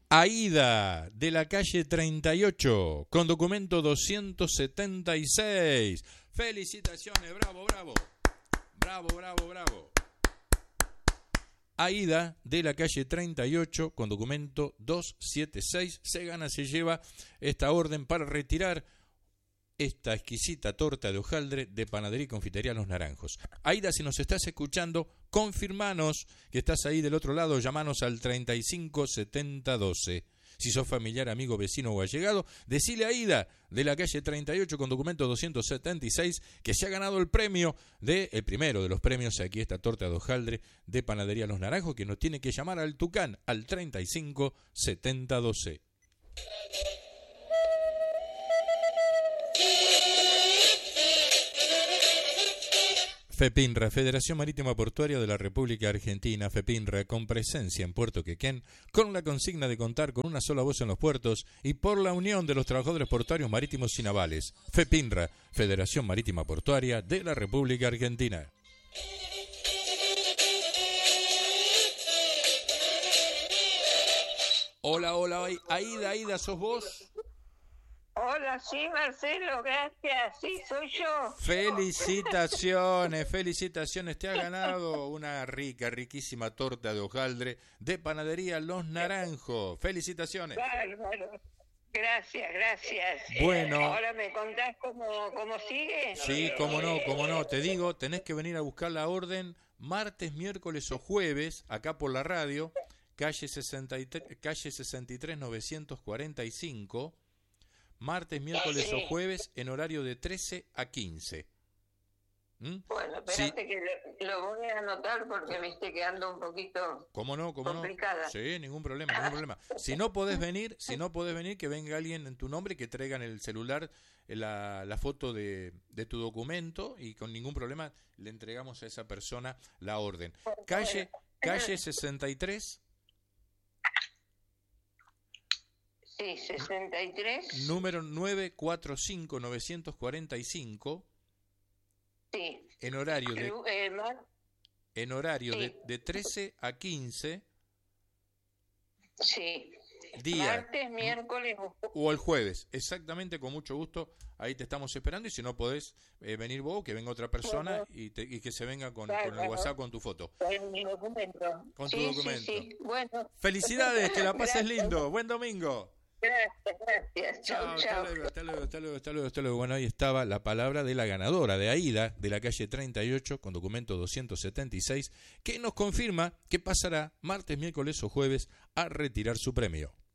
Aida, de la calle 38, con documento 276. Felicitaciones, bravo, bravo. Bravo, bravo, bravo. Aida, de la calle 38, con documento 276, se lleva esta orden para retirar esta exquisita torta de hojaldre de Panadería y Confitería Los Naranjos. Aida, si nos estás escuchando, confirmanos que estás ahí del otro lado, llamanos al 35 70 12. Si sos familiar, amigo, vecino o allegado, decile a Aida, de la calle 38 con documento 276, que se ha ganado el premio el primero de los premios aquí, esta torta de hojaldre de Panadería Los Naranjos, que nos tiene que llamar al Tucán, al 35 70 12. FEPINRA, Federación Marítima Portuaria de la República Argentina. FEPINRA, con presencia en Puerto Quequén, con la consigna de contar con una sola voz en los puertos y por la unión de los trabajadores portuarios marítimos y navales. FEPINRA, Federación Marítima Portuaria de la República Argentina. Hola, hola, Aida, ¿sos vos? Hola, sí, Marcelo, gracias, sí, soy yo. Felicitaciones, te has ganado una riquísima torta de hojaldre de Panadería Los Naranjos. Felicitaciones. Bárbaro, gracias. Bueno. ¿Ahora me contás cómo sigue? Sí, cómo no, te digo, tenés que venir a buscar la orden martes, miércoles o jueves, acá por la radio, calle 63 945, martes, miércoles o jueves en horario de 13 a 15. Bueno, espérate que lo voy a anotar porque viste que ando un poquito complicada. No. Sí, ningún problema. Si no podés venir, que venga alguien en tu nombre y que traigan el celular, la foto de tu documento y con ningún problema le entregamos a esa persona la orden. Calle 63. Sí, 63. Número 945. Sí. En horario de 13 a 15. Sí. Día. Martes, miércoles o el jueves. Exactamente, con mucho gusto. Ahí te estamos esperando y si no podés venir vos, que venga otra persona y que se venga con el WhatsApp con tu foto. Con mi documento. Con tu documento. Sí. Bueno. Felicidades, que la pases lindo. Buen domingo. Gracias. Chao. Hasta luego. Bueno, ahí estaba la palabra de la ganadora de Aida, de la calle 38, con documento 276, que nos confirma que pasará martes, miércoles o jueves a retirar su premio.